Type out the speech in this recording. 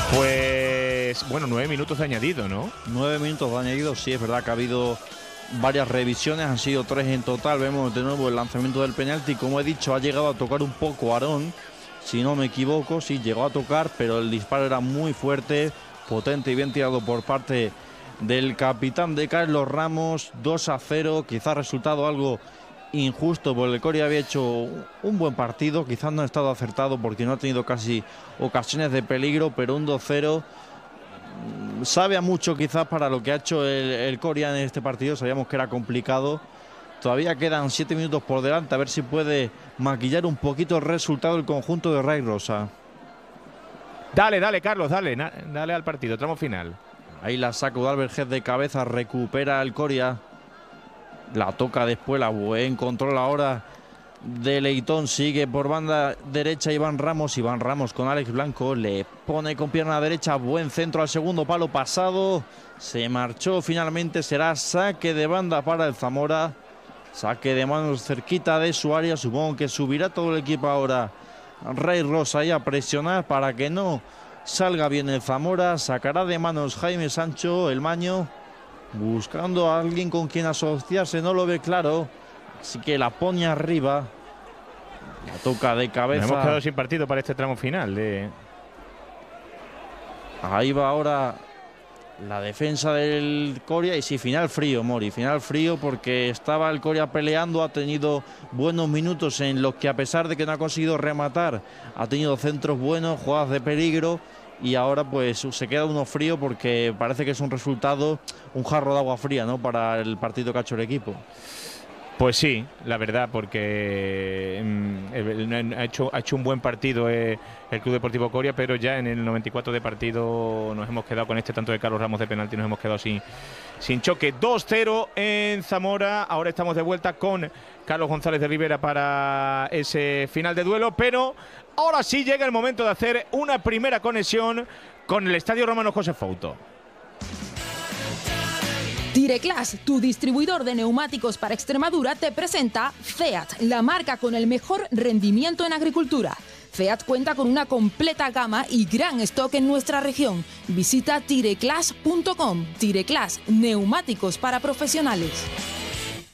Pues bueno, 9 minutos de añadido, ¿no? 9 minutos de añadido, sí, es verdad que ha habido varias revisiones, han sido 3 en total. Vemos de nuevo el lanzamiento del penalti. Como he dicho, ha llegado a tocar un poco Aarón, si no me equivoco, sí, llegó a tocar, pero el disparo era muy fuerte, potente y bien tirado por parte del capitán de Carlos Ramos. 2-0, quizás resultado algo injusto, porque el Coria había hecho un buen partido, quizás no ha estado acertado porque no ha tenido casi ocasiones de peligro, pero un 2-0 sabe a mucho quizás para lo que ha hecho el Coria en este partido. Sabíamos que era complicado, todavía quedan 7 minutos por delante, a ver si puede maquillar un poquito el resultado del conjunto de Ray Rosa. Dale, Carlos, dale al partido, tramo final. Ahí la saca Udalberget de cabeza, recupera el Coria. La toca después, la buen control ahora de Leitón. Sigue por banda derecha Iván Ramos con Alex Blanco. Le pone con pierna derecha, buen centro al segundo palo pasado. Se marchó finalmente, será saque de banda para el Zamora. Saque de manos cerquita de su área. Supongo que subirá todo el equipo ahora. Ray Rosa ahí a presionar para que no salga bien el Zamora. Sacará de manos Jaime Sancho, el Maño, buscando a alguien con quien asociarse, no lo ve claro, así que la pone arriba, la toca de cabeza. Nos hemos quedado sin partido para este tramo final. Ahí va ahora la defensa del Coria y sí, final frío, Mori, final frío, porque estaba el Coria peleando, ha tenido buenos minutos en los que, a pesar de que no ha conseguido rematar, ha tenido centros buenos, jugadas de peligro. Y ahora pues se queda uno frío porque parece que es un resultado, un jarro de agua fría, ¿no?, para el partido que ha hecho el equipo. Pues sí, la verdad, porque ha hecho un buen partido el Club Deportivo Coria, pero ya en el 94 de partido nos hemos quedado con este tanto de Carlos Ramos de penalti, nos hemos quedado sin choque. 2-0 en Zamora. Ahora estamos de vuelta con Carlos González de Rivera para ese final de duelo, pero ahora sí llega el momento de hacer una primera conexión con el Estadio Romano José Fouto. Tireclass, tu distribuidor de neumáticos para Extremadura, te presenta CEAT, la marca con el mejor rendimiento en agricultura. CEAT cuenta con una completa gama y gran stock en nuestra región. Visita tireclass.com. Tireclass, neumáticos para profesionales.